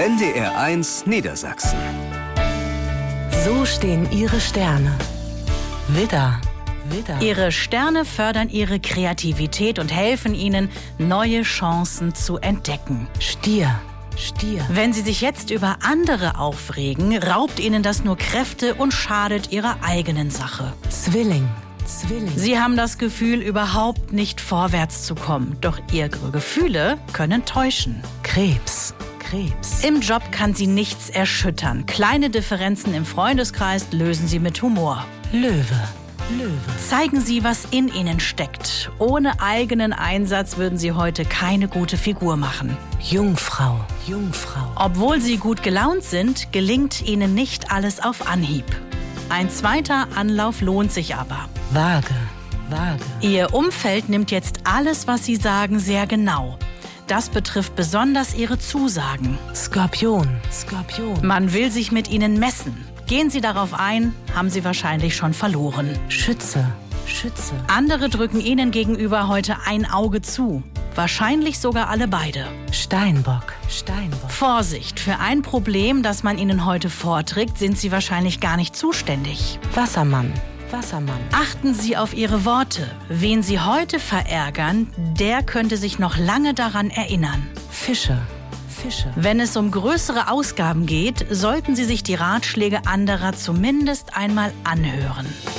NDR1 Niedersachsen. So stehen Ihre Sterne. Widder. Ihre Sterne fördern Ihre Kreativität und helfen Ihnen, neue Chancen zu entdecken. Stier. Wenn Sie sich jetzt über andere aufregen, raubt Ihnen das nur Kräfte und schadet Ihrer eigenen Sache. Zwilling. Sie haben das Gefühl, überhaupt nicht vorwärts zu kommen. Doch Ihre Gefühle können täuschen. Krebs. Im Job kann Sie nichts erschüttern. Kleine Differenzen im Freundeskreis lösen Sie mit Humor. Löwe. Zeigen Sie, was in Ihnen steckt. Ohne eigenen Einsatz würden Sie heute keine gute Figur machen. Jungfrau. Obwohl Sie gut gelaunt sind, gelingt Ihnen nicht alles auf Anhieb. Ein zweiter Anlauf lohnt sich aber. Waage. Ihr Umfeld nimmt jetzt alles, was Sie sagen, sehr genau. Das betrifft besonders Ihre Zusagen. Skorpion. Man will sich mit Ihnen messen. Gehen Sie darauf ein, haben Sie wahrscheinlich schon verloren. Schütze. Andere drücken Ihnen gegenüber heute ein Auge zu. Wahrscheinlich sogar alle beide. Steinbock. Vorsicht, für ein Problem, das man Ihnen heute vorträgt, sind Sie wahrscheinlich gar nicht zuständig. Wassermann. Achten Sie auf Ihre Worte. Wen Sie heute verärgern, der könnte sich noch lange daran erinnern. Fische. Wenn es um größere Ausgaben geht, sollten Sie sich die Ratschläge anderer zumindest einmal anhören.